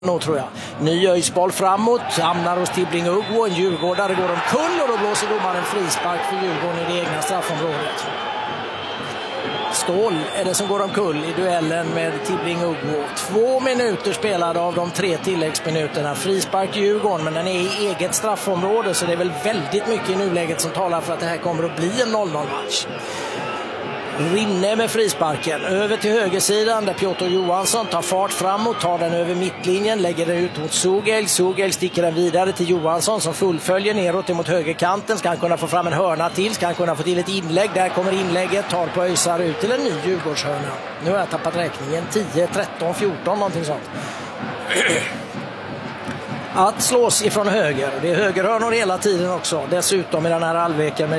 nog, tror jag. Ny Öjsboll framåt, hamnar hos Tibbling Uggo, en djurgårdare går omkull och då blåser domaren frispark för Djurgården i det egna straffområdet. Ståhl är det som går omkull i duellen med Tibbling Uggo. 2 minuter spelade av de 3 tilläggsminuterna. Frispark Djurgården, men den är i eget straffområde, så det är väl väldigt mycket i nuläget som talar för att det här kommer att bli en 0-0-match. Rinne med frisparken över till högersidan där Piotr Johansson tar fart framåt, tar den över mittlinjen, lägger den ut mot Sugel. Sugel sticker den vidare till Johansson som fullföljer neråt mot högerkanten. Ska han kunna få fram en hörna till? Ska han kunna få till ett inlägg? Där kommer inlägget, tar på Öjsar ut till en ny Djurgårdshörna. Nu har jag tappat räkningen, 10, 13, 14 någonting sånt. Att slås ifrån höger. Det är högerhörnor hela tiden också. Dessutom i den här halvleken med